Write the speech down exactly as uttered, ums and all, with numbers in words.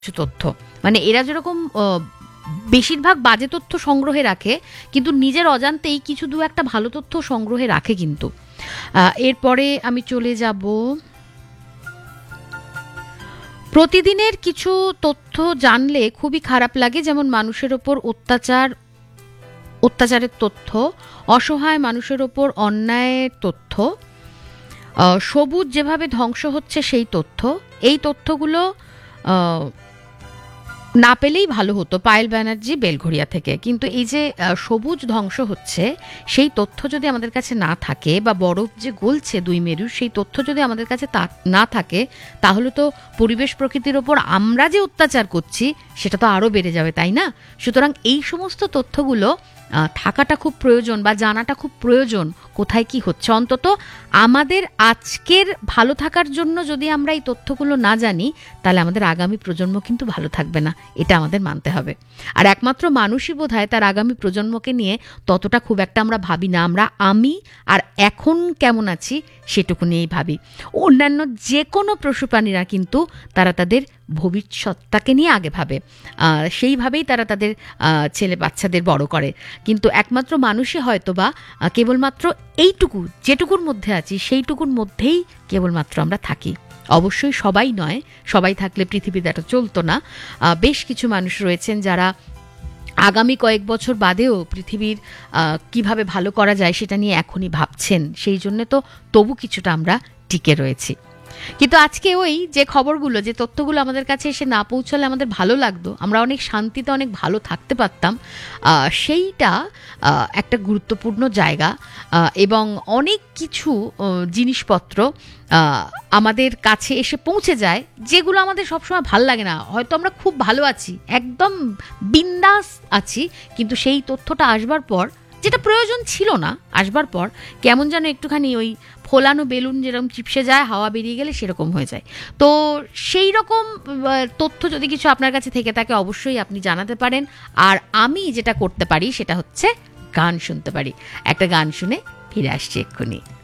কিছু তথ্য, মানে এরা যেরকম আহ, বেশিরভাগ বাজে তথ্য সংগ্রহে রাখে, কিন্তু নিজের অজান্তেই কিছু দু একটা ভালো তথ্য সংগ্রহে রাখে কিন্তু। আহ, এরপরে আমি চলে যাব, প্রতিদিনের কিছু তথ্য জানলে খুবই খারাপ লাগে, যেমন মানুষের ওপর অত্যাচার অত্যাচারের তথ্য, অসহায় মানুষের ওপর অন্যায়ের তথ্য, আহ, সবুজ যেভাবে ধ্বংস হচ্ছে সেই তথ্য। এই তথ্যগুলো আহ, না পেলেই ভালো হতো। পায়েল ব্যানার্জি, বেলঘরিয়া থেকে। কিন্তু এই যে আহ, সবুজ ধ্বংস হচ্ছে সেই তথ্য যদি আমাদের কাছে না থাকে, বা বরফ যে গলছে দুই মেরুর সেই তথ্য যদি আমাদের কাছে তা- না থাকে, তাহলে তো পরিবেশ প্রকৃতির ওপর আমরা যে অত্যাচার করছি সেটা তো আরও বেড়ে যাবে, তাই না? সুতরাং এই সমস্ত তথ্যগুলো আহ, থাকাটা খুব প্রয়োজন, বা জানাটা খুব প্রয়োজন, কোথায় কি হচ্ছে। অন্তত আমাদের আজকের ভালো থাকার জন্য যদি আমরা এই তথ্যগুলো না জানি, তাহলে আমাদের আগামী প্রজন্ম কিন্তু ভালো থাকবে না, এটা আমাদের মানতে হবে। আর একমাত্র মানুষই বোধহয় তার আগামী প্রজন্মকে নিয়ে ততটা খুব একটা আমরা ভাবি না। আমরা আমি আর এখন কেমন আছি সেটুকু নিয়েই ভাবি। অন্যান্য যে কোনো পশু প্রাণীরা কিন্তু তারা তাদের ভবিষ্যৎটাকে নিয়ে আগে ভাবে, আহ, সেইভাবেই তারা তাদের আহ, ছেলে বাচ্চাদের বড় করে। কিন্তু একমাত্র মানুষই হয়তো বা আহ, কেবলমাত্র এইটুকু যেটুকুর মধ্যে আছি সেইটুকুর মধ্যেই কেবলমাত্র আমরা থাকি। অবশ্যই সবাই নয়, সবাই থাকলে পৃথিবীতে এটা চলতো না। আহ, বেশ কিছু মানুষ রয়েছেন যারা আগামী কয়েক বছর বাদেও পৃথিবীর আহ, কিভাবে ভালো করা যায় সেটা নিয়ে এখনই ভাবছেন, সেই জন্য তো তবু কিছুটা আমরা টিকে রয়েছি। কিন্তু আজকে ওই যে খবরগুলো, যে তথ্যগুলো আমাদের কাছে এসে না পৌঁছালে আমাদের ভালো লাগতো, আমরা অনেক শান্তিতে অনেক ভালো থাকতে পারতাম, আহ, সেইটা আহ, একটা গুরুত্বপূর্ণ জায়গা। আহ, এবং অনেক কিছু আহ, জিনিসপত্র আহ, আমাদের কাছে এসে পৌঁছে যায় যেগুলো আমাদের সবসময় ভাল লাগে না। হয়তো আমরা খুব ভালো আছি, একদম বিন্দাস আছি, কিন্তু সেই তথ্যটা আসবার পর, যেটা প্রয়োজন ছিল না, আসবার পর কেমন যেন একটুখানি ওই ফোলানো বেলুন যেরকম চিপসে যায়, হাওয়া বেরিয়ে গেলে সেরকম হয়ে যায়। তো সেই রকম আহ, তথ্য যদি কিছু আপনার কাছে থেকে থাকে, অবশ্যই আপনি জানাতে পারেন। আর আমি যেটা করতে পারি সেটা হচ্ছে গান শুনতে পারি। একটা গান শুনে ফিরে আসছি এক্ষুনি।